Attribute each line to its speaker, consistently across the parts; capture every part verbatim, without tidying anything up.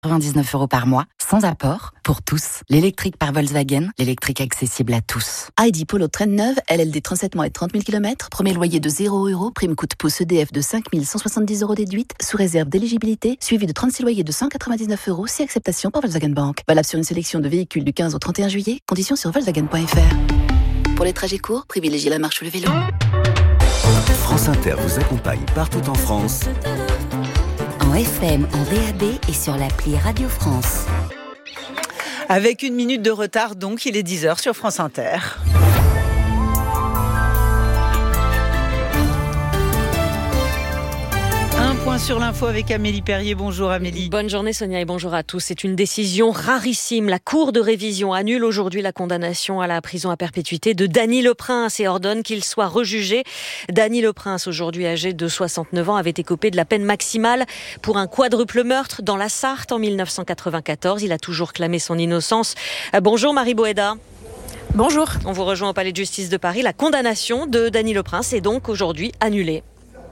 Speaker 1: quatre-vingt-dix-neuf euros par mois, sans apport, pour tous. L'électrique par Volkswagen, l'électrique accessible à tous.
Speaker 2: Heidi Polo traîne neuve, L L D trente-sept mois et trente mille kilomètres, premier loyer de zéro euros, prime coût pouce E D F de cinq mille cent soixante-dix euros déduite, sous réserve d'éligibilité, suivi de trente-six loyers de cent quatre-vingt-dix-neuf euros, si acceptation par Volkswagen Bank. Valable sur une sélection de véhicules du quinze au trente et un juillet, conditions sur volkswagen point f r. Pour les trajets courts, privilégiez la marche ou le vélo.
Speaker 3: France Inter vous accompagne partout en France.
Speaker 4: En F M, en D A B et sur l'appli Radio France.
Speaker 5: Avec une minute de retard, donc, il est dix heures sur France Inter. Un point sur l'info avec Amélie Perrier. Bonjour Amélie.
Speaker 6: Bonne journée Sonia et bonjour à tous. C'est une décision rarissime. La Cour de révision annule aujourd'hui la condamnation à la prison à perpétuité de Dany Leprince et ordonne qu'il soit rejugé. Dany Leprince, aujourd'hui âgé de soixante-neuf ans, avait écopé de la peine maximale pour un quadruple meurtre dans la Sarthe en mille neuf cent quatre-vingt-quatorze. Il a toujours clamé son innocence. Bonjour Marie Boéda.
Speaker 7: Bonjour.
Speaker 6: On vous rejoint au Palais de Justice de Paris. La condamnation de Dany Leprince est donc aujourd'hui annulée.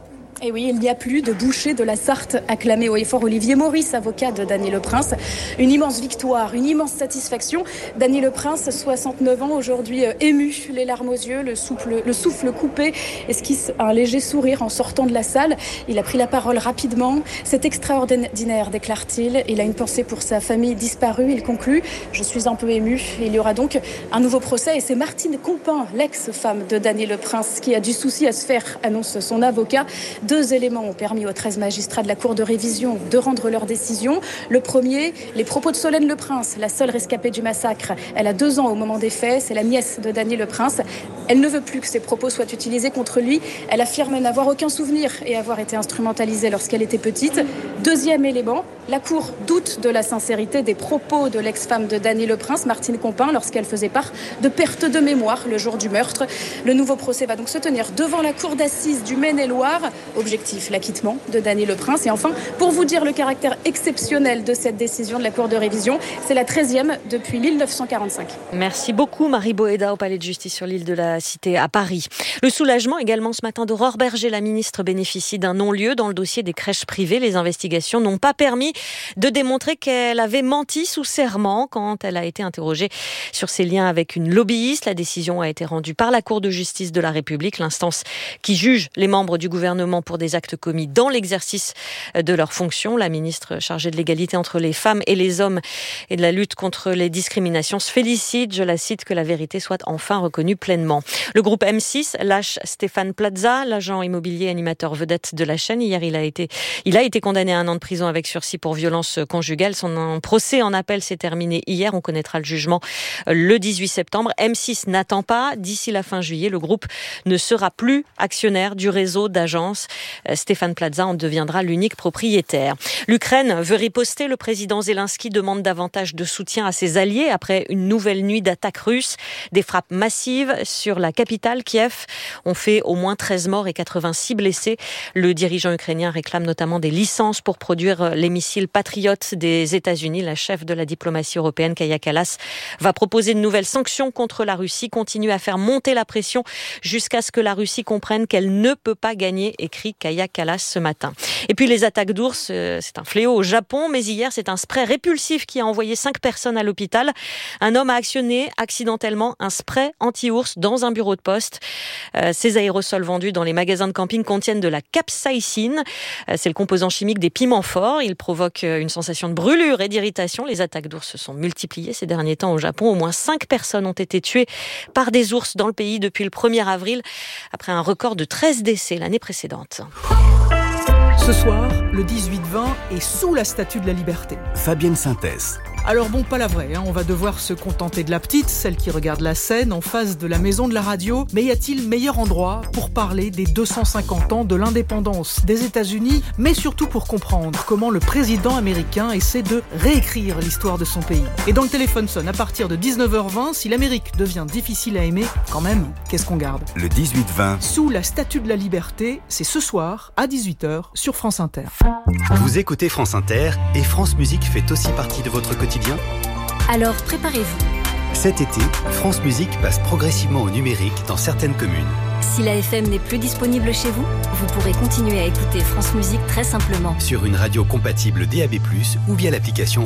Speaker 7: Et oui, il n'y a plus de boucher de la Sarthe, acclamé haut et fort Olivier Maurice, avocat de Dany Leprince. Une immense victoire, une immense satisfaction. Dany Leprince, soixante-neuf ans, aujourd'hui euh, ému, les larmes aux yeux, le souffle, le souffle coupé, esquisse un léger sourire en sortant de la salle. Il a pris la parole rapidement. C'est extraordinaire, déclare-t-il. Il a une pensée pour sa famille disparue. Il conclut: je suis un peu ému. Il y aura donc un nouveau procès. Et c'est Martine Compin, l'ex-femme de Dany Leprince, qui a du souci à se faire, annonce son avocat. Deux éléments ont permis aux treize magistrats de la Cour de révision de rendre leur décision. Le premier, les propos de Solène Leprince, la seule rescapée du massacre. Elle a deux ans au moment des faits, c'est la nièce de Dany Leprince. Elle ne veut plus que ses propos soient utilisés contre lui. Elle affirme n'avoir aucun souvenir et avoir été instrumentalisée lorsqu'elle était petite. Deuxième élément, la Cour doute de la sincérité des propos de l'ex-femme de Dany Leprince, Martine Compin, lorsqu'elle faisait part de perte de mémoire le jour du meurtre. Le nouveau procès va donc se tenir devant la Cour d'assises du Maine-et-Loire. Objectif, l'acquittement de Dany Leprince. Et enfin, pour vous dire le caractère exceptionnel de cette décision de la Cour de révision, c'est la treizième depuis mille neuf cent quarante-cinq.
Speaker 6: Merci beaucoup Marie Boéda au Palais de Justice sur l'île de la Cité à Paris. Le soulagement également ce matin d'Aurore Berger. La ministre bénéficie d'un non-lieu dans le dossier des crèches privées. Les investigations n'ont pas permis de démontrer qu'elle avait menti sous serment quand elle a été interrogée sur ses liens avec une lobbyiste. La décision a été rendue par la Cour de justice de la République, l'instance qui juge les membres du gouvernement pour des actes commis dans l'exercice de leurs fonctions. La ministre chargée de l'égalité entre les femmes et les hommes et de la lutte contre les discriminations se félicite, je la cite, que la vérité soit enfin reconnue pleinement. Le groupe M six lâche Stéphane Plaza, l'agent immobilier animateur vedette de la chaîne. Hier, il a été, il a été condamné à un an de prison avec sursis pour violence conjugale. Son procès en appel s'est terminé hier. On connaîtra le jugement le dix-huit septembre. M six n'attend pas. D'ici la fin juillet, le groupe ne sera plus actionnaire du réseau d'agences. Stéphane Plaza en deviendra l'unique propriétaire. L'Ukraine veut riposter. Le président Zelensky demande davantage de soutien à ses alliés après une nouvelle nuit d'attaques russes. Des frappes massives sur la capitale, Kiev, ont fait au moins treize morts et quatre-vingt-six blessés. Le dirigeant ukrainien réclame notamment des licences pour produire les missiles Patriot des États-Unis. La chef de la diplomatie européenne, Kaja Kallas, va proposer de nouvelles sanctions contre la Russie, continue à faire monter la pression jusqu'à ce que la Russie comprenne qu'elle ne peut pas gagner, écrit Kaja Kallas ce matin. Et puis les attaques d'ours, c'est un fléau au Japon, mais hier c'est un spray répulsif qui a envoyé cinq personnes à l'hôpital. Un homme a actionné accidentellement un spray anti-ours dans un bureau de poste. Euh, ces aérosols vendus dans les magasins de camping contiennent de la capsaïcine. Euh, c'est le composant chimique des piments forts. Il provoque une sensation de brûlure et d'irritation. Les attaques d'ours se sont multipliées ces derniers temps au Japon. Au moins cinq personnes ont été tuées par des ours dans le pays depuis le premier avril, après un record de treize décès l'année précédente.
Speaker 8: Ce soir, le dix-huit vingt est sous la Statue de la Liberté.
Speaker 3: Fabienne Synthèse.
Speaker 8: Alors bon, pas la vraie, hein. On va devoir se contenter de la petite, celle qui regarde la scène en face de la maison de la radio. Mais y a-t-il meilleur endroit pour parler des deux cent cinquante ans de l'indépendance des États-Unis, mais surtout pour comprendre comment le président américain essaie de réécrire l'histoire de son pays. Et dans le téléphone sonne à partir de dix-neuf heures vingt, si l'Amérique devient difficile à aimer, quand même, qu'est-ce qu'on garde ?
Speaker 3: Le dix-huit vingt.
Speaker 8: Sous la Statue de la Liberté, c'est ce soir à dix-huit heures sur France Inter.
Speaker 3: Vous écoutez France Inter et France Musique fait aussi partie de votre quotidien ?
Speaker 4: Alors préparez-vous.
Speaker 3: Cet été, France Musique passe progressivement au numérique dans certaines communes.
Speaker 4: Si la F M n'est plus disponible chez vous, vous pourrez continuer à écouter France Musique très simplement.
Speaker 3: Sur une radio compatible D A B plus, ou via l'application